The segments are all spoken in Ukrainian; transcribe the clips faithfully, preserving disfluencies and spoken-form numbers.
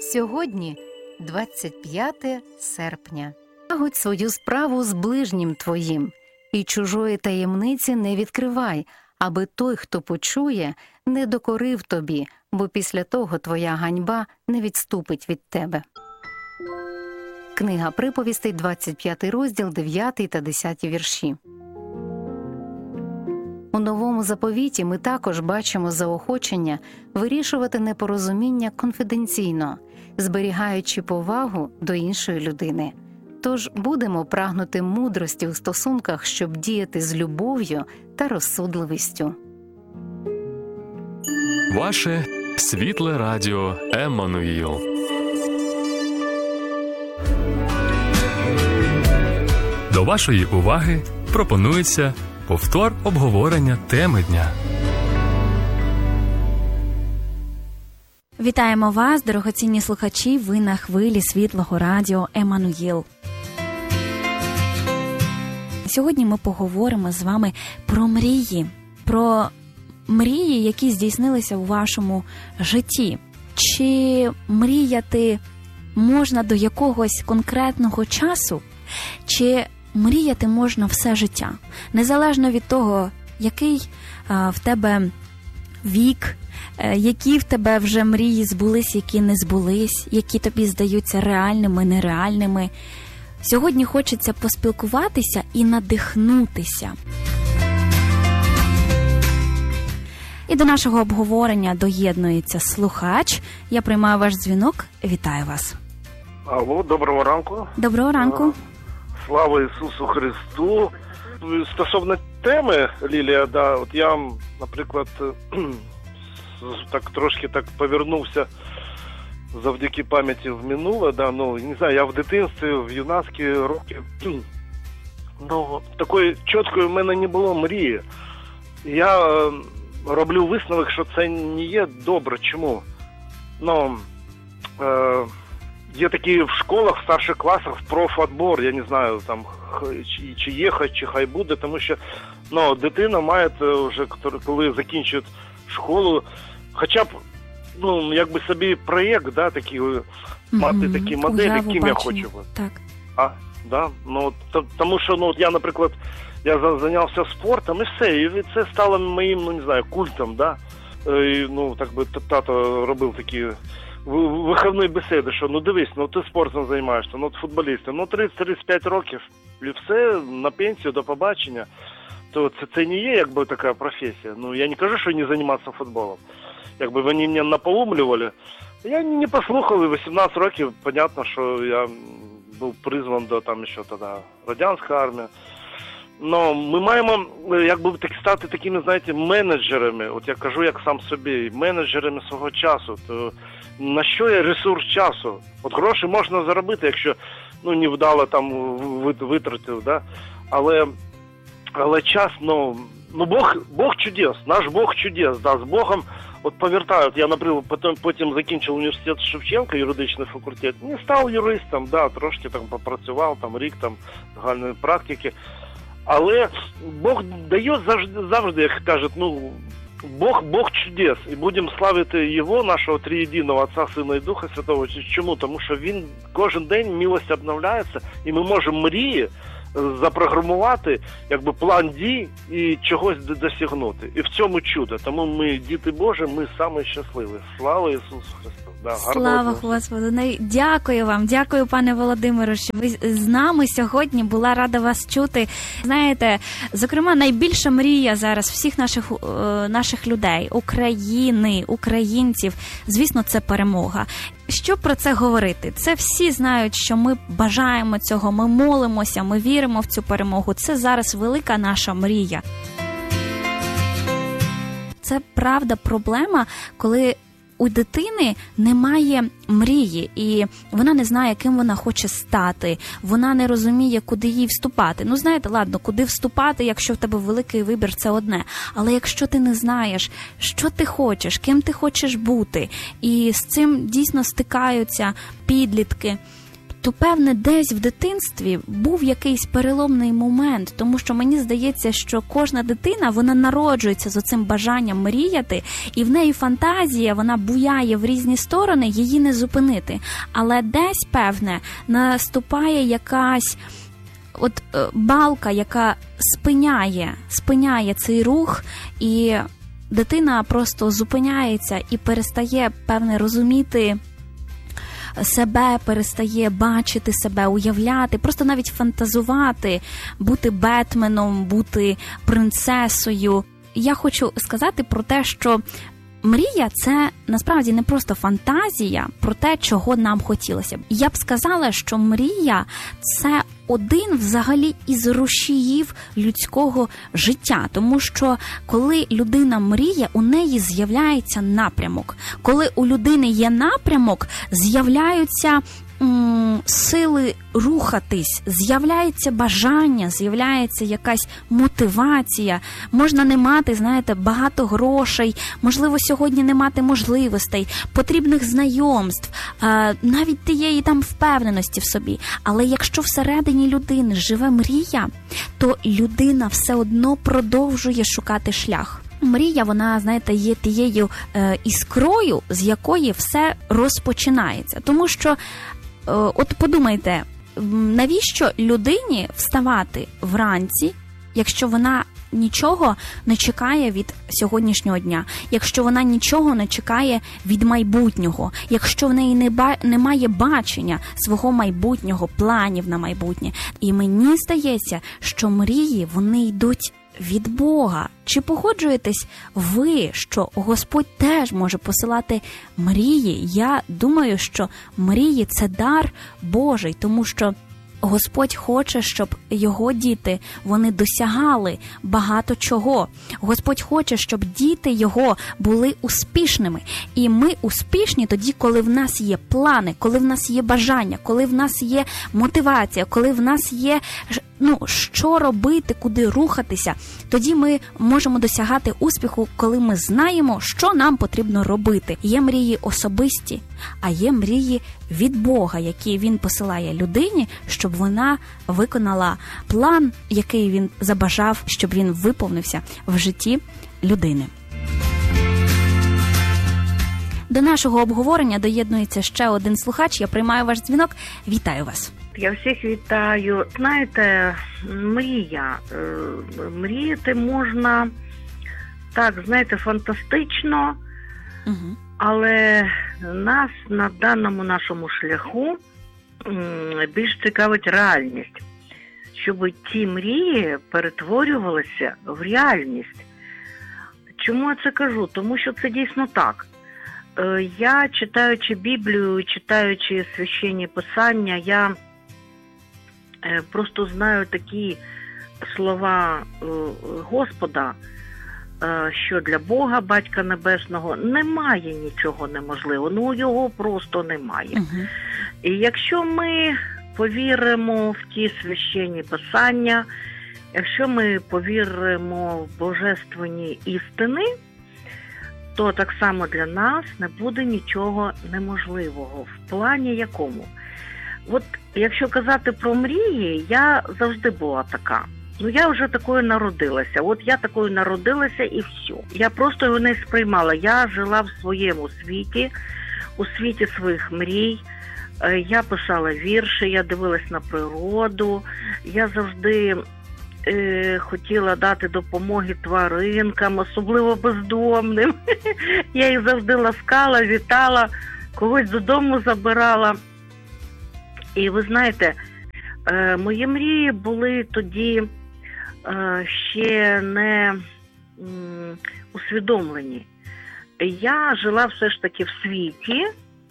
Сьогодні двадцять п'яте серпня. Лагодь свою справу з ближнім твоїм, і чужої таємниці не відкривай, аби той, хто почує, не докорив тобі, бо після того твоя ганьба не відступить від тебе. Книга приповістей, двадцять п'ятий розділ, дев'ятий та десятий вірші. У Новому заповіті ми також бачимо заохочення вирішувати непорозуміння конфіденційно, зберігаючи повагу до іншої людини. Тож будемо прагнути мудрості у стосунках, щоб діяти з любов'ю та розсудливістю. Ваше світле радіо Еммануїл. До вашої уваги пропонується повтор обговорення теми дня. Вітаємо вас, дорогоцінні слухачі, ви на хвилі світлого радіо Еммануїл. Сьогодні ми поговоримо з вами про мрії, про мрії, які здійснилися у вашому житті. Чи мріяти можна до якогось конкретного часу, чи мріяти можна все життя, незалежно від того, який а, в тебе вік, які в тебе вже мрії збулись, які не збулись, які тобі здаються реальними, нереальними. Сьогодні хочеться поспілкуватися і надихнутися. І до нашого обговорення доєднується слухач. Я приймаю ваш дзвінок. Вітаю вас. Алло, доброго ранку. Доброго ранку. Слава Ісусу Христу. Стосовно теми, Лілія, да, от я, наприклад, так трошки так повернувся завдяки пам'яті в минуле, да, ну, не знаю, я в дитинстві, в юнацькі роки, ну, такої чіткої в мене не було мрії. Я е, роблю висновок, що це не є добре. Чому? Ну, е, є такі в школах, в старших класах профотбор, я не знаю, там, чи, чи є, чи хай буде, тому що, ну, дитина має вже, коли закінчує школу, хоча б, ну, якби собі проєкт, да, такий, mm-hmm. мати такі моделі, Уяву ким бачення. я хочу бути. Так. А, да, ну, то, тому що, ну, я, наприклад, я зайнявся спортом, і все, і це стало моїм, ну, не знаю, культом, да, і, ну, так би, тато робив такі виховні бесіди, що, ну, дивись, ну, ти спортом займаєшся, ну, футболістом, ну, тридцять-тридцять п'ять років, і все, на пенсію, до побачення, то це, це не є, якби, така професія. Ну, я не кажу, що не займатися футболом. Якби вони мене напоумлювали, я не послухав, і вісімнадцять років, понятно, що я був призван до, там, ще тоді, радянська армія. Но ми маємо, якби, так, стати такими, знаєте, менеджерами, от я кажу, як сам собі, менеджерами свого часу. То на що є ресурс часу? От гроші можна заробити, якщо, ну, невдало там витратив, да? Але, але час, ну, ну, Бог, Бог чудес, наш Бог чудес, да, з Богом. От повертають, я, наприклад, потім, потім закінчив університет Шевченка, юридичний факультет, не став юристом, да, трошки там попрацював, там рік там загальної практики. Але Бог дає завжди, завжди, як кажуть, ну, Бог, Бог чудес, і будемо славити Його, нашого триєдиного Отця, Сина і Духа Святого. Чому? Тому що Він кожен день милость обновляється, і ми можемо мрії запрограмувати, якби, план дій і чогось досягнути. І в цьому чудо. Тому ми, діти Божі, ми самі щасливі. Слава Ісусу Христу. Да, слава Господу. Дякую вам, дякую, пане Володимире, що ви з нами сьогодні. Була рада вас чути. Знаєте, зокрема, найбільша мрія зараз всіх наших, наших людей, України, українців, звісно, це перемога. Що про це говорити? Це всі знають, що ми бажаємо цього, ми молимося, ми віримо в цю перемогу. Це зараз велика наша мрія. Це, правда, проблема, коли у дитини немає мрії, і вона не знає, ким вона хоче стати, вона не розуміє, куди їй вступати. Ну, знаєте, ладно, куди вступати, якщо в тебе великий вибір, це одне. Але якщо ти не знаєш, що ти хочеш, ким ти хочеш бути, і з цим дійсно стикаються підлітки, то, певне, десь в дитинстві був якийсь переломний момент, тому що мені здається, що кожна дитина, вона народжується з оцим бажанням мріяти, і в неї фантазія, вона буяє в різні сторони, її не зупинити. Але десь, певне, наступає якась от е, балка, яка спиняє, спиняє цей рух, і дитина просто зупиняється і перестає, певне, розуміти себе, перестає бачити себе, уявляти, просто навіть фантазувати, бути Бетменом, бути принцесою. Я хочу сказати про те, що мрія – це насправді не просто фантазія про те, чого нам хотілося б. Я б сказала, що мрія – це один взагалі із рушіїв людського життя. Тому що коли людина мріє, у неї з'являється напрямок. Коли у людини є напрямок, з'являються м- сили рухатись, з'являється бажання, з'являється якась мотивація. Можна не мати, знаєте, багато грошей, можливо, сьогодні не мати можливостей, потрібних знайомств, е- навіть тієї там впевненості в собі. Але якщо всередині людини живе мрія, то людина все одно продовжує шукати шлях. Мрія, вона, знаєте, є тією е, іскрою, з якої все розпочинається. Тому що, е, от подумайте, навіщо людині вставати вранці, якщо вона нічого не чекає від сьогоднішнього дня, якщо вона нічого не чекає від майбутнього, якщо в неї не ба- немає бачення свого майбутнього, планів на майбутнє. І мені здається, що мрії, вони йдуть від Бога. Чи погоджуєтесь ви, що Господь теж може посилати мрії? Я думаю, що мрії – це дар Божий, тому що Господь хоче, щоб його діти, вони досягали багато чого. Господь хоче, щоб діти його були успішними. І ми успішні тоді, коли в нас є плани, коли в нас є бажання, коли в нас є мотивація, коли в нас є, ну, що робити, куди рухатися. Тоді ми можемо досягати успіху, коли ми знаємо, що нам потрібно робити. Є мрії особисті, а є мрії від Бога, які Він посилає людині, щоб вона виконала план, який Він забажав, щоб він виповнився в житті людини. До нашого обговорення доєднується ще один слухач. Я приймаю ваш дзвінок. Вітаю вас. Я всіх вітаю. Знаєте, мрія. Мріяти можна, так, знаєте, фантастично, Угу. але нас на даному нашому шляху більш цікавить реальність. Щоб ті мрії перетворювалися в реальність. Чому я це кажу? Тому що це дійсно так. Я, читаючи Біблію, читаючи священні писання, я просто знаю такі слова Господа, що для Бога, Батька Небесного, немає нічого неможливого. Ну, його просто немає. Угу. І якщо ми повіримо в ті священні писання, якщо ми повіримо в божественні істини, то так само для нас не буде нічого неможливого. В плані якому? От якщо казати про мрії, я завжди була така. Ну, я вже такою народилася. От я такою народилася і все. Я просто його не сприймала. Я жила в своєму світі, у світі своїх мрій. Я писала вірші, я дивилась на природу. Я завжди е, хотіла дати допомоги тваринкам, особливо бездомним. Я їх завжди ласкала, вітала, когось додому забирала. І ви знаєте, е, мої мрії були тоді е, ще не м, усвідомлені. Я жила все ж таки в світі,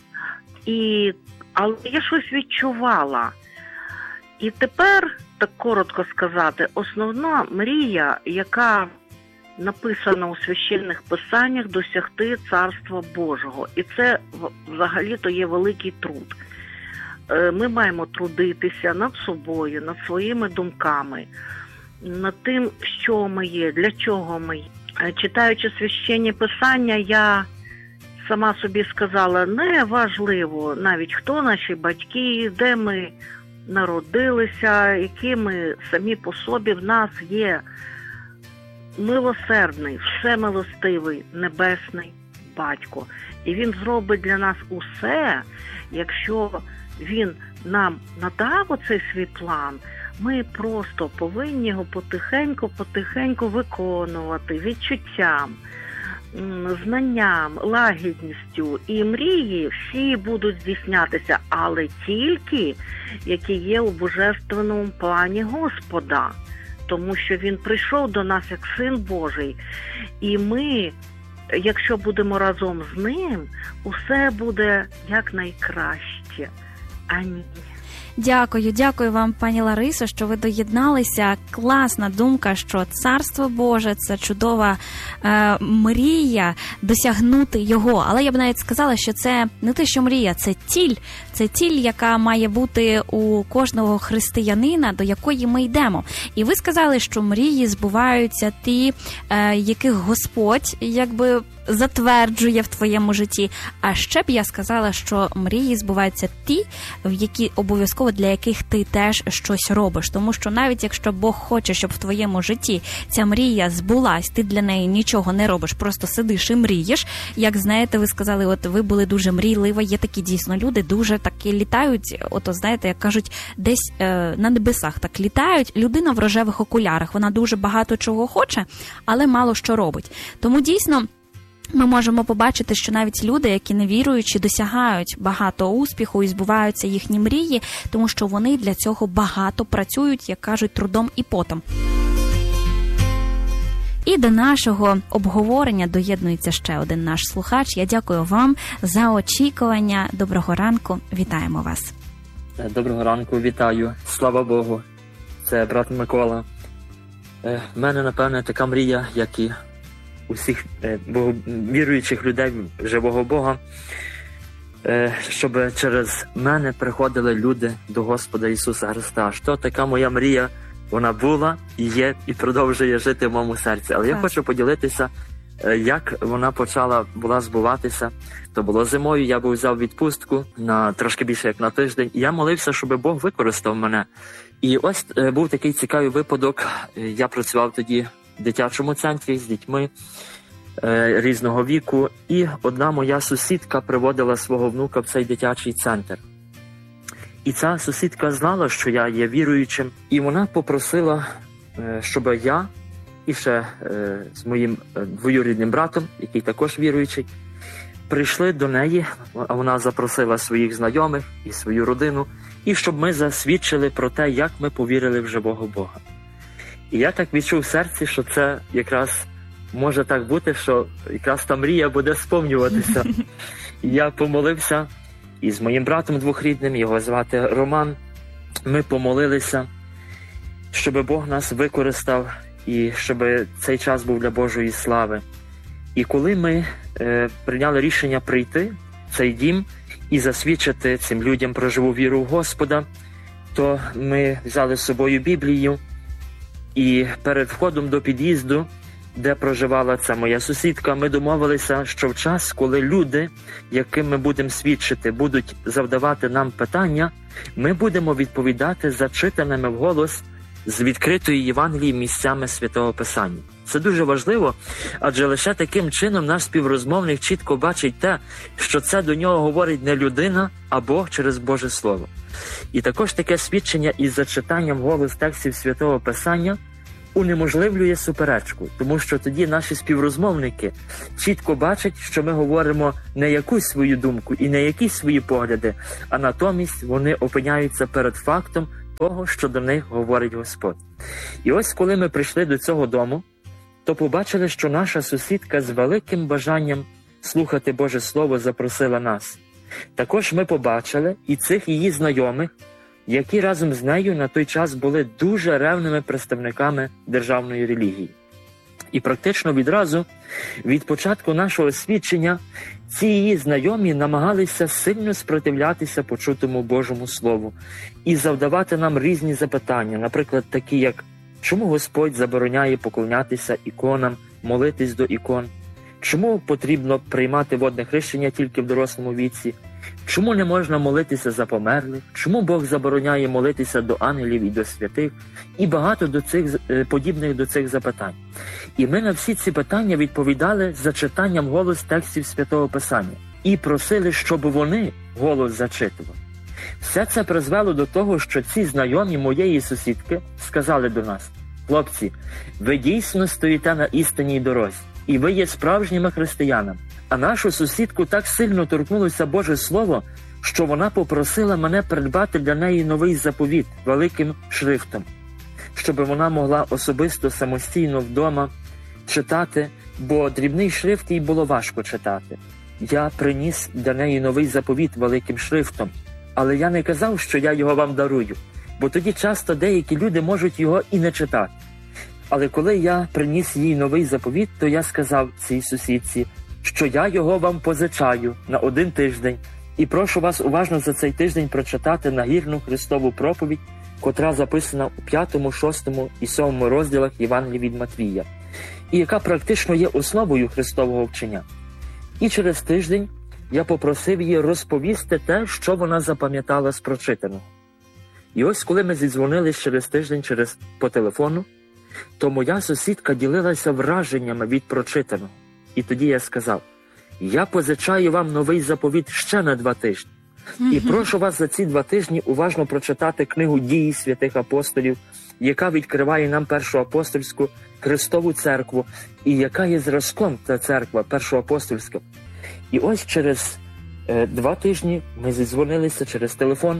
і, але я щось відчувала. І тепер, так коротко сказати, основна мрія, яка написана у священних писаннях, досягти Царства Божого. І це взагалі-то є великий труд. Ми маємо трудитися над собою, над своїми думками, над тим, що ми є, для чого ми є. Читаючи священні писання, я сама собі сказала, не важливо навіть хто наші батьки, де ми народилися, які ми самі по собі, в нас є милосердний, всемилостивий, небесний батько. І він зробить для нас усе, якщо він нам надав оцей свій план, ми просто повинні його потихеньку-потихеньку виконувати відчуттям, знанням, лагідністю. І мрії всі будуть здійснятися, але тільки, які є у божественному плані Господа. Тому що він прийшов до нас як Син Божий. І ми, якщо будемо разом з ним, усе буде якнайкраще. Амінь. Дякую, дякую вам, пані Ларисо, що ви доєдналися. Класна думка, що Царство Боже – це чудова е, мрія досягнути його. Але я б навіть сказала, що це не те, що мрія, це ціль. Це ціль, яка має бути у кожного християнина, до якої ми йдемо. І ви сказали, що мрії збуваються ті, е, яких Господь, якби, затверджує в твоєму житті. А ще б я сказала, що мрії збуваються ті, в які обов'язково для яких ти теж щось робиш. Тому що навіть якщо Бог хоче, щоб в твоєму житті ця мрія збулась, ти для неї нічого не робиш, просто сидиш і мрієш. Як знаєте, ви сказали, от ви були дуже мрійлива, є такі дійсно люди, дуже такі літають, ото знаєте, як кажуть, десь е, на небесах так літають. Людина в рожевих окулярах, вона дуже багато чого хоче, але мало що робить. Тому дійсно ми можемо побачити, що навіть люди, які не віруючі, досягають багато успіху і збуваються їхні мрії, тому що вони для цього багато працюють, як кажуть, трудом і потом. І до нашого обговорення доєднується ще один наш слухач. Я дякую вам за очікування. Доброго ранку. Вітаємо вас. Доброго ранку, вітаю. Слава Богу. Це брат Микола. В мене, напевне, така мрія, як і усіх віруючих людей, живого Бога, щоб через мене приходили люди до Господа Ісуса Христа. Що така моя мрія, вона була, і є, і продовжує жити в моєму серці. Але я хочу поділитися, як вона почала, була збуватися. То було зимою, я був взяв відпустку на трошки більше як на тиждень, і я молився, щоб Бог використав мене. І ось був такий цікавий випадок. Я працював тоді в дитячому центрі з дітьми е, різного віку, і одна моя сусідка приводила свого внука в цей дитячий центр. І ця сусідка знала, що я є віруючим, і вона попросила, е, щоб я і ще е, з моїм двоюрідним братом, який також віруючий, прийшли до неї, а вона запросила своїх знайомих і свою родину, і щоб ми засвідчили про те, як ми повірили в живого Бога. І я так відчув в серці, що це якраз може так бути, що якраз та мрія буде сповнюватися. І я помолився і з моїм братом двохрідним, його звати Роман, ми помолилися, щоб Бог нас використав і щоб цей час був для Божої слави. І коли ми е, прийняли рішення прийти в цей дім і засвідчити цим людям про живу віру в Господа, то ми взяли з собою Біблію, і перед входом до під'їзду, де проживала ця моя сусідка, ми домовилися, що в час, коли люди, яким ми будемо свідчити, будуть завдавати нам питання, ми будемо відповідати зачитаними вголос з відкритої Євангелії місцями Святого Писання. Це дуже важливо, адже лише таким чином наш співрозмовник чітко бачить те, що це до нього говорить не людина, а Бог через Боже Слово. І також таке свідчення із зачитанням вголос текстів Святого Писання унеможливлює суперечку, тому що тоді наші співрозмовники чітко бачать, що ми говоримо не якусь свою думку і не якісь свої погляди, а натомість вони опиняються перед фактом того, що до них говорить Господь. І ось коли ми прийшли до цього дому, то побачили, що наша сусідка з великим бажанням слухати Боже Слово запросила нас. Також ми побачили і цих її знайомих, які разом з нею на той час були дуже ревними представниками державної релігії. І практично відразу, від початку нашого свідчення, ці її знайомі намагалися сильно спротивлятися почутому Божому Слову і завдавати нам різні запитання, наприклад, такі як: чому Господь забороняє поклонятися іконам, молитись до ікон? Чому потрібно приймати водне хрещення тільки в дорослому віці? Чому не можна молитися за померлих? Чому Бог забороняє молитися до ангелів і до святих? І багато до цих, подібних до цих запитань. І ми на всі ці питання відповідали за читанням голос текстів Святого Писання. І просили, щоб вони голос зачитували. Все це призвело до того, що ці знайомі моєї сусідки сказали до нас: «Хлопці, ви дійсно стоїте на істинній дорозі, і ви є справжніми християнами». А нашу сусідку так сильно торкнулося Боже Слово, що вона попросила мене придбати для неї новий заповіт великим шрифтом, щоб вона могла особисто самостійно вдома читати, бо дрібний шрифт їй було важко читати. Я приніс для неї новий заповіт великим шрифтом, але я не казав, що я його вам дарую, бо тоді часто деякі люди можуть його і не читати. Але коли я приніс їй новий заповіт, то я сказав цій сусідці, що я його вам позичаю на один тиждень і прошу вас уважно за цей тиждень прочитати нагірну Христову проповідь, котра записана у п'ятому, шостому і сьомому розділах Євангелія від Матвія, і яка практично є основою Христового вчення. І через тиждень я попросив її розповісти те, що вона запам'ятала з прочитаного. І ось коли ми зідзвонились через тиждень через, по телефону, то моя сусідка ділилася враженнями від прочитаного. І тоді я сказав: я позичаю вам новий заповіт ще на два тижні. І прошу вас за ці два тижні уважно прочитати книгу «Дії святих апостолів», яка відкриває нам Першу апостольську Христову церкву, і яка є зразком та церква першоапостольська. І ось через е, два тижні ми зідзвонилися через телефон,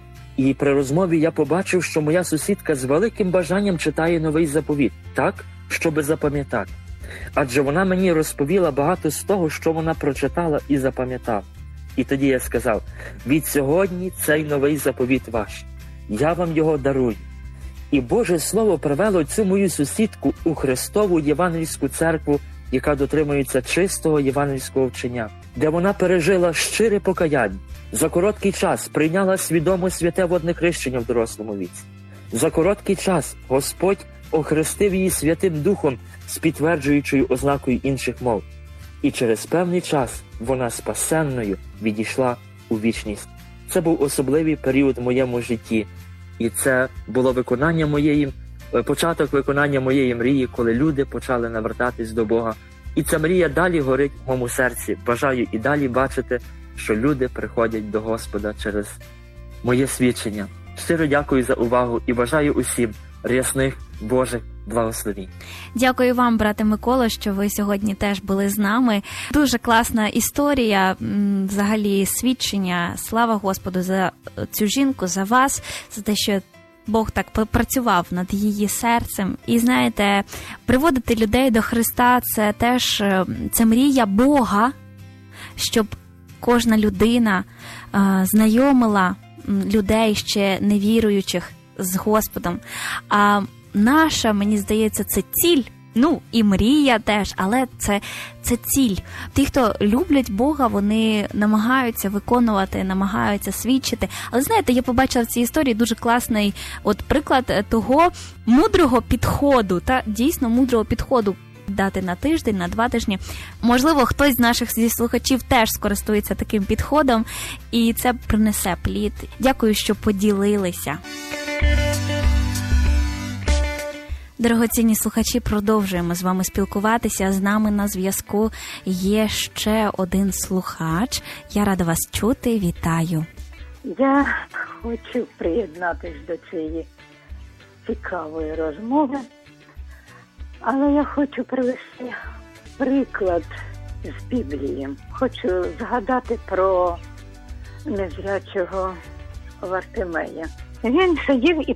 і при розмові я побачив, що моя сусідка з великим бажанням читає новий заповіт, так, щоби запам'ятати. Адже вона мені розповіла багато з того, що вона прочитала і запам'ятала. І тоді я сказав: від сьогодні цей новий заповіт ваш. Я вам його дарую. І Боже Слово привело цю мою сусідку у Христову Євангельську церкву, яка дотримується чистого євангельського вчення, де вона пережила щире покаяння. За короткий час прийняла свідомо святе водне хрещення в дорослому віці. За короткий час Господь охрестив її Святим Духом з підтверджуючою ознакою інших мов. І через певний час вона спасенною відійшла у вічність. Це був особливий період в моєму житті. І це було виконання моєї, початок виконання моєї мрії, коли люди почали навертатись до Бога. І ця мрія далі горить в моєму серці. Бажаю і далі бачити, що люди приходять до Господа через моє свідчення. Щиро дякую за увагу і бажаю усім рясних Божих благословінь. Дякую вам, брате Микола, що ви сьогодні теж були з нами. Дуже класна історія, взагалі свідчення. Слава Господу за цю жінку, за вас, за те, що Бог так працював над її серцем. І знаєте, приводити людей до Христа – це теж це мрія Бога, щоб кожна людина е, знайомила людей ще невіруючих з Господом. А наша, мені здається, це ціль, ну і мрія теж, але це, це ціль. Ті, хто люблять Бога, вони намагаються виконувати, намагаються свідчити. Але знаєте, я побачила в цій історії дуже класний от приклад того мудрого підходу, та дійсно мудрого підходу. Дати на тиждень, на два тижні. Можливо, хтось з наших зі слухачів теж скористується таким підходом, і це принесе плід. Дякую, що поділилися. Дорогоцінні слухачі, продовжуємо з вами спілкуватися. З нами на зв'язку є ще один слухач. Я рада вас чути. Вітаю. Я хочу приєднатися до цієї цікавої розмови. Але я хочу привести приклад з Біблії. Хочу згадати про незрячого Вартимея. Він сидів і